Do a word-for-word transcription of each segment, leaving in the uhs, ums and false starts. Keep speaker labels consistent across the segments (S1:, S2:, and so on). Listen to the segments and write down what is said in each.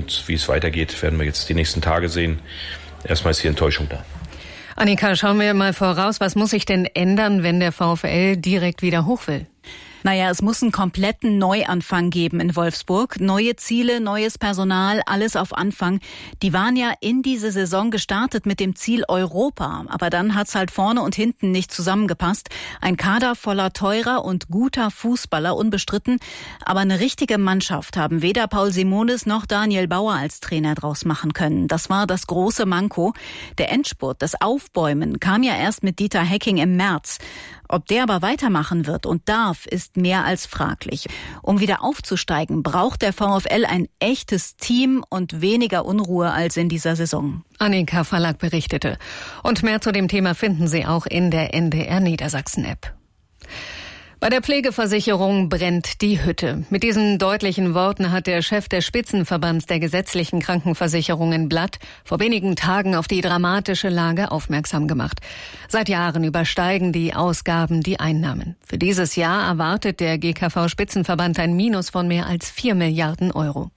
S1: Und wie es weitergeht, werden wir jetzt die nächsten Tage sehen. Erstmal ist die Enttäuschung da.
S2: Annika, schauen wir mal voraus. Was muss sich denn ändern, wenn der VfL direkt wieder hoch will?
S3: Naja, es muss einen kompletten Neuanfang geben in Wolfsburg. Neue Ziele, neues Personal, alles auf Anfang. Die waren ja in diese Saison gestartet mit dem Ziel Europa. Aber dann hat's halt vorne und hinten nicht zusammengepasst. Ein Kader voller teurer und guter Fußballer, unbestritten. Aber eine richtige Mannschaft haben weder Paul Simonis noch Daniel Bauer als Trainer draus machen können. Das war das große Manko. Der Endspurt, das Aufbäumen, kam ja erst mit Dieter Hecking im März. Ob der aber weitermachen wird und darf, ist mehr als fraglich. Um wieder aufzusteigen, braucht der VfL ein echtes Team und weniger Unruhe als in dieser Saison.
S2: Annika Verlag berichtete. Und mehr zu dem Thema finden Sie auch in der N D R Niedersachsen-App. Bei der Pflegeversicherung brennt die Hütte. Mit diesen deutlichen Worten hat der Chef des Spitzenverbands der gesetzlichen Krankenversicherungen Blatt vor wenigen Tagen auf die dramatische Lage aufmerksam gemacht. Seit Jahren übersteigen die Ausgaben die Einnahmen. Für dieses Jahr erwartet der G K V-Spitzenverband ein Minus von mehr als vier Milliarden Euro.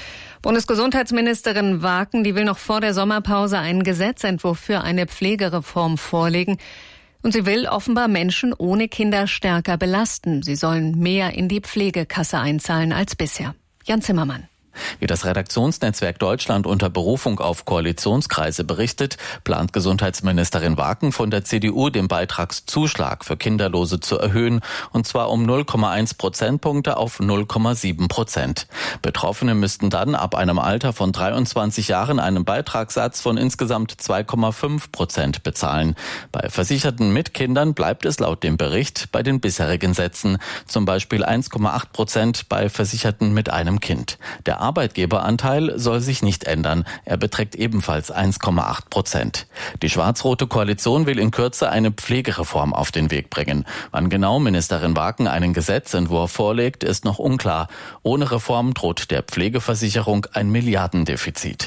S2: Bundesgesundheitsministerin Waken, die will noch vor der Sommerpause einen Gesetzentwurf für eine Pflegereform vorlegen. Und sie will offenbar Menschen ohne Kinder stärker belasten. Sie sollen mehr in die Pflegekasse einzahlen als bisher. Jan Zimmermann.
S4: Wie das Redaktionsnetzwerk Deutschland unter Berufung auf Koalitionskreise berichtet, plant Gesundheitsministerin Waken von der C D U den Beitragszuschlag für Kinderlose zu erhöhen, und zwar um null Komma eins Prozentpunkte auf null Komma sieben Prozent. Betroffene müssten dann ab einem Alter von dreiundzwanzig Jahren einen Beitragssatz von insgesamt zwei Komma fünf Prozent bezahlen. Bei Versicherten mit Kindern bleibt es laut dem Bericht bei den bisherigen Sätzen, zum Beispiel eins Komma acht Prozent bei Versicherten mit einem Kind. Der Arbeitgeberanteil soll sich nicht ändern. Er beträgt ebenfalls eins Komma acht Prozent. Die schwarz-rote Koalition will in Kürze eine Pflegereform auf den Weg bringen. Wann genau Ministerin Waken einen Gesetzentwurf vorlegt, ist noch unklar. Ohne Reform droht der Pflegeversicherung ein Milliardendefizit.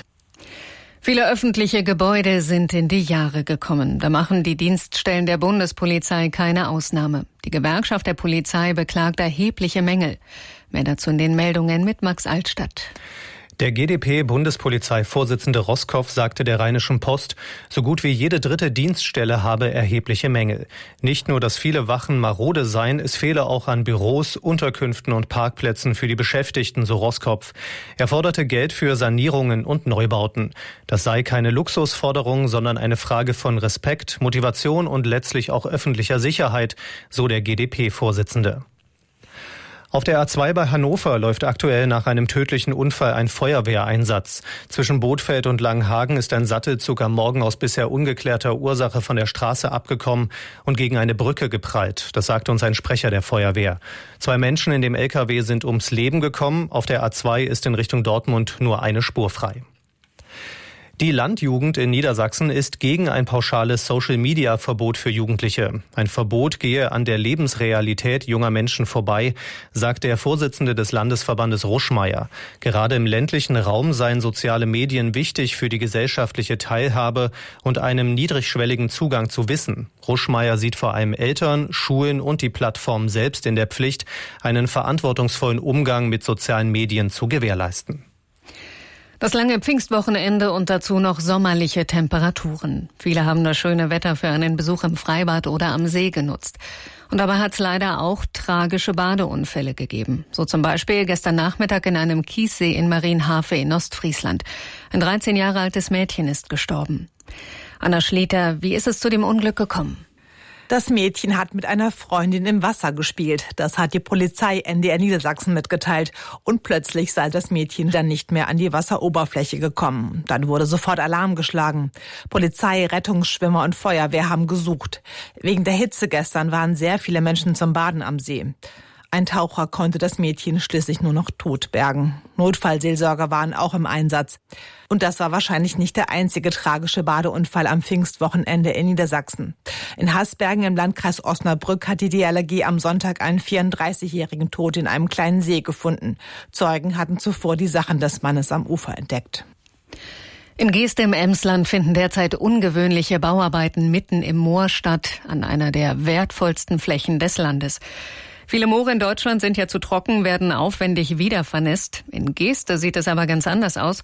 S2: Viele öffentliche Gebäude sind in die Jahre gekommen. Da machen die Dienststellen der Bundespolizei keine Ausnahme. Die Gewerkschaft der Polizei beklagt erhebliche Mängel. Mehr dazu in den Meldungen mit Max Altstadt.
S5: Der G d P-Bundespolizeivorsitzende Roßkow sagte der Rheinischen Post, so gut wie jede dritte Dienststelle habe erhebliche Mängel. Nicht nur, dass viele Wachen marode seien, es fehle auch an Büros, Unterkünften und Parkplätzen für die Beschäftigten, so Roßkow. Er forderte Geld für Sanierungen und Neubauten. Das sei keine Luxusforderung, sondern eine Frage von Respekt, Motivation und letztlich auch öffentlicher Sicherheit, so der G d P-Vorsitzende. Auf der A zwei bei Hannover läuft aktuell nach einem tödlichen Unfall ein Feuerwehreinsatz. Zwischen Bothfeld und Langenhagen ist ein Sattelzug am Morgen aus bisher ungeklärter Ursache von der Straße abgekommen und gegen eine Brücke geprallt. Das sagte uns ein Sprecher der Feuerwehr. Zwei Menschen in dem L K W sind ums Leben gekommen. Auf der A zwei ist in Richtung Dortmund nur eine Spur frei. Die Landjugend in Niedersachsen ist gegen ein pauschales Social-Media-Verbot für Jugendliche. Ein Verbot gehe an der Lebensrealität junger Menschen vorbei, sagt der Vorsitzende des Landesverbandes Ruschmeier. Gerade im ländlichen Raum seien soziale Medien wichtig für die gesellschaftliche Teilhabe und einem niedrigschwelligen Zugang zu Wissen. Ruschmeier sieht vor allem Eltern, Schulen und die Plattformen selbst in der Pflicht, einen verantwortungsvollen Umgang mit sozialen Medien zu gewährleisten.
S2: Das lange Pfingstwochenende und dazu noch sommerliche Temperaturen. Viele haben das schöne Wetter für einen Besuch im Freibad oder am See genutzt. Und dabei hat es leider auch tragische Badeunfälle gegeben. So zum Beispiel gestern Nachmittag in einem Kiessee in Marienhafe in Ostfriesland. Ein dreizehn Jahre altes Mädchen ist gestorben. Anna Schleter, wie ist es zu dem Unglück gekommen?
S6: Das Mädchen hat mit einer Freundin im Wasser gespielt. Das hat die Polizei N D R Niedersachsen mitgeteilt. Und plötzlich sei das Mädchen dann nicht mehr an die Wasseroberfläche gekommen. Dann wurde sofort Alarm geschlagen. Polizei, Rettungsschwimmer und Feuerwehr haben gesucht. Wegen der Hitze gestern waren sehr viele Menschen zum Baden am See. Ein Taucher konnte das Mädchen schließlich nur noch tot bergen. Notfallseelsorger waren auch im Einsatz. Und das war wahrscheinlich nicht der einzige tragische Badeunfall am Pfingstwochenende in Niedersachsen. In Hasbergen im Landkreis Osnabrück hat die D L R G am Sonntag einen vierunddreißigjährigen tot in einem kleinen See gefunden. Zeugen hatten zuvor die Sachen des Mannes am Ufer entdeckt.
S2: In Geest im Emsland finden derzeit ungewöhnliche Bauarbeiten mitten im Moor statt, an einer der wertvollsten Flächen des Landes. Viele Moore in Deutschland sind ja zu trocken, werden aufwendig wiedervernässt. In Geest sieht es aber ganz anders aus.